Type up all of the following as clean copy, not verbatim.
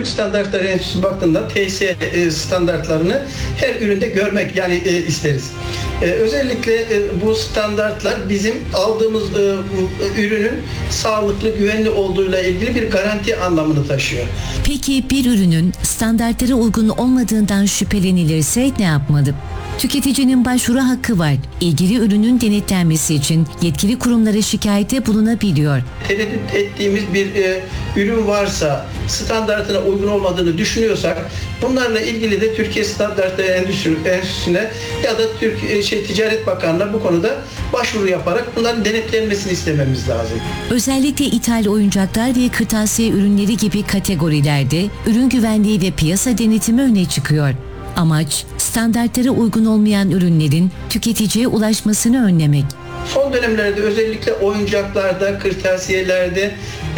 Türk Standartları Enstitüsü baktığında TSE standartlarını her üründe görmek yani isteriz. Özellikle bu standartlar bizim aldığımız ürünün sağlıklı, güvenli olduğuyla ilgili bir garanti anlamını taşıyor. Peki bir ürünün standartlara uygun olmadığından şüphelenilirse ne yapmalı? Tüketicinin başvuru hakkı var. İlgili ürünün denetlenmesi için yetkili kurumlara şikayette bulunabiliyor. Tereddüt ettiğimiz bir ürün varsa, standartına uygun olmadığını düşünüyorsak, bunlarla ilgili de Türkiye Standartları Enstitüsü'ne ya da Ticaret Bakanlığı'na bu konuda başvuru yaparak bunların denetlenmesini istememiz lazım. Özellikle ithal oyuncaklar ve kırtasiye ürünleri gibi kategorilerde ürün güvenliği ve piyasa denetimi öne çıkıyor. Amaç, standartlara uygun olmayan ürünlerin tüketiciye ulaşmasını önlemek. Son dönemlerde özellikle oyuncaklarda, kırtasiyelerde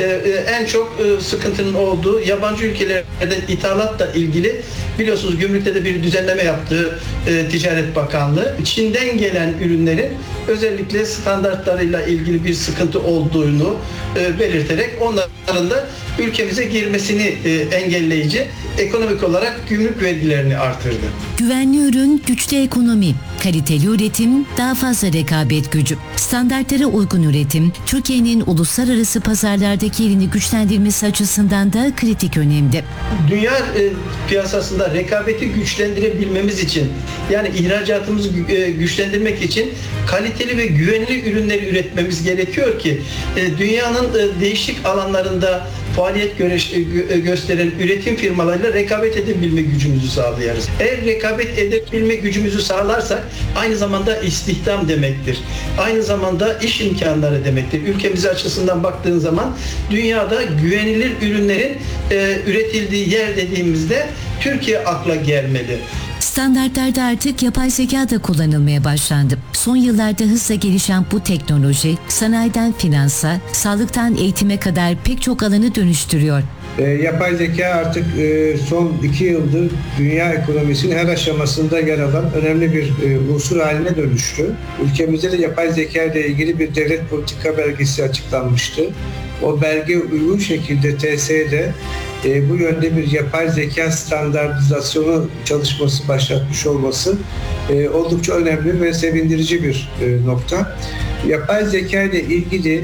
en çok sıkıntının olduğu yabancı ülkelerden ithalatla ilgili biliyorsunuz gümrükte de bir düzenleme yaptı Ticaret Bakanlığı. Çin'den gelen ürünlerin özellikle standartlarıyla ilgili bir sıkıntı olduğunu belirterek onların da ülkemize girmesini engelleyici ekonomik olarak gümrük vergilerini artırdı. Güvenli ürün, güçlü ekonomi, kaliteli üretim, daha fazla rekabet gücü. Standartlara uygun üretim, Türkiye'nin uluslararası pazarlardaki yerini güçlendirmesi açısından da kritik önemde. Dünya piyasasında rekabeti güçlendirebilmemiz için, yani ihracatımızı güçlendirmek için kaliteli ve güvenli ürünleri üretmemiz gerekiyor ki dünyanın değişik alanlarında faaliyet gösteren üretim firmalarıyla rekabet edebilme gücümüzü sağlayarız. Eğer rekabet edebilme gücümüzü sağlarsak aynı zamanda istihdam demektir. Aynı zamanda iş imkanları demektir. Ülkemiz açısından baktığın zaman dünyada güvenilir ürünlerin üretildiği yer dediğimizde Türkiye akla gelmeli. Standartlarda artık yapay zeka da kullanılmaya başlandı. Son yıllarda hızla gelişen bu teknoloji, sanayiden finansa, sağlıktan eğitime kadar pek çok alanı dönüştürüyor. Yapay zeka artık son 2 yıldır dünya ekonomisinin her aşamasında yer alan önemli bir unsur haline dönüştü. Ülkemizde de yapay zeka ile ilgili bir devlet politika belgesi açıklanmıştı. O belge uygun şekilde TSE'de bu yönde bir yapay zeka standartizasyonu çalışması başlatmış olması oldukça önemli ve sevindirici bir nokta. Yapay zeka ile ilgili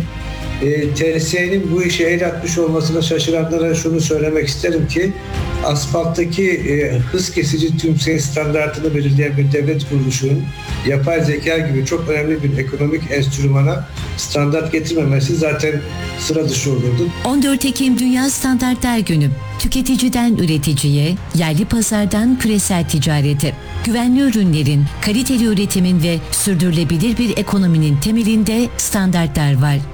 TSE'nin bu işe el atmış olmasına şaşıranlara şunu söylemek isterim ki asfalttaki hız kesici tümsey standartını belirleyen bir devlet kuruluşunun yapay zeka gibi çok önemli bir ekonomik enstrümana standart getirmemesi zaten sıra dışı olurdu. 14 Ekim Dünya Standartlar Günü. Tüketiciden üreticiye, yerli pazardan küresel ticarete, güvenli ürünlerin, kaliteli üretimin ve sürdürülebilir bir ekonominin temelinde standartlar var.